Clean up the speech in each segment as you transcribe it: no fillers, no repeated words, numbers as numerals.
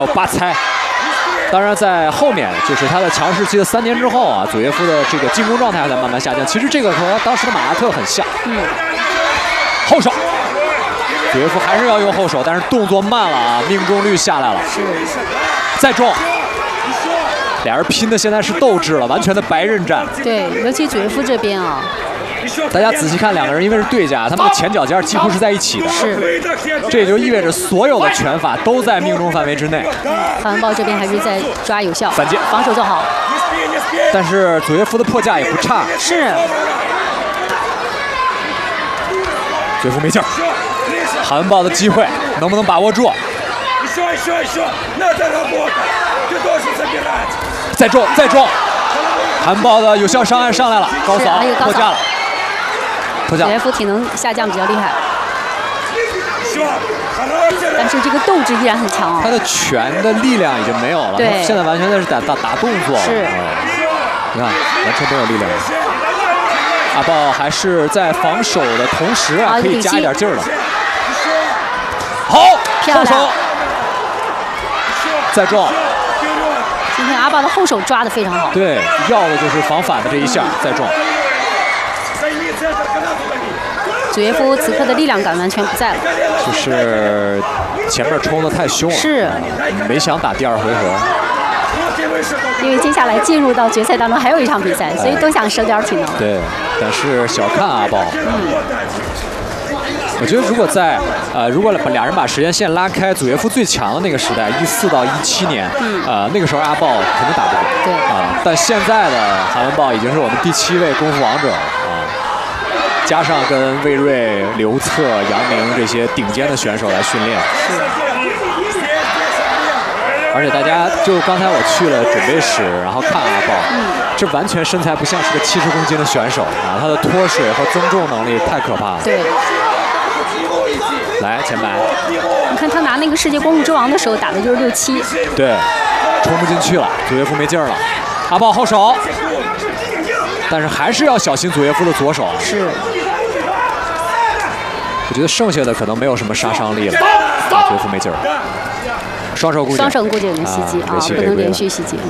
巴猜。当然，在后面就是他的强势期的3年之后啊，祖耶夫的这个进攻状态在慢慢下降。其实这个和当时的马拉特很像。后手，祖耶夫还是要用后手，但是动作慢了啊，命中率下来了。 是。 再中。俩人拼的现在是斗志了，完全的白刃战。 对，尤其祖耶夫这边啊。 大家仔细看，两个人因为是对家，他们的前脚尖几乎是在一起的。 是， 这也就意味着所有的拳法都在命中范围之内。 韩文豹这边还是在抓有效， 反击， 防守就好。 但是祖耶夫的破架也不差。 是。 祖耶夫没劲儿，韩文豹的机会能不能把握住？再中，再中。 韩豹的有效伤害上来了，高扫破架了，破架。 祖耶夫体能下降比较厉害，但是这个斗志依然很强啊。 他的拳的力量已经没有了，他现在完全是打动作了。 是， 你看完全没有力量了。阿豹还是在防守的同时啊，可以加一点劲儿了。好，后手，再中。 今天阿豹的后手抓得非常好， 对，要的就是防反的这一下，再中。 祖耶夫此刻的力量感完全不在了， 就是前面冲得太凶了， 是没想打第2回合， 因为接下来进入到决赛当中还有一场比赛，所以都想省点体能。 对，但是小看阿豹。我觉得如果俩人把时间线拉开，祖耶夫最强的那个时代，14到17年，那个时候阿豹肯定打不过。 对但现在的韩文豹已经是我们第7位功夫王者了啊，加上跟魏睿、刘策、杨明这些顶尖的选手来训练。而且大家就刚才我去了准备室，然后看阿豹，这完全身材不像是个70公斤的选手啊，他的脱水和增重能力太可怕了。 对。 来前排， 你看他拿那个世界功夫之王的时候打的就是6、7， 对，冲不进去了，祖耶夫没劲儿了。阿豹后手，但是还是要小心祖耶夫的左手。 是， 我觉得剩下的可能没有什么杀伤力了，祖耶夫没劲儿。双手固定的袭击啊，不能连续袭击。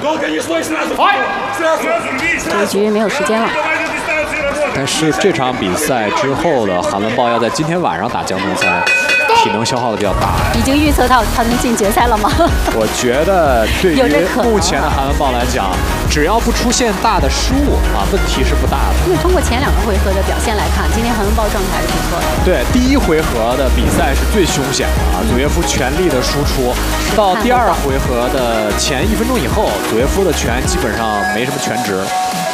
这一局没有时间了。 但是这场比赛之后的韩文豹要在今天晚上打江东赛，体能消耗的比较大。 已经预测到他能进决赛了吗？ 我觉得对于目前的韩文豹来讲，只要不出现大的失误啊，问题是不大的。 因为通过前2个回合的表现来看，今天韩文豹状态还是不错的。 对，第1回合的比赛是最凶险的啊，祖耶夫全力的输出，到第2回合的前1分钟以后，祖耶夫的拳基本上没什么拳值。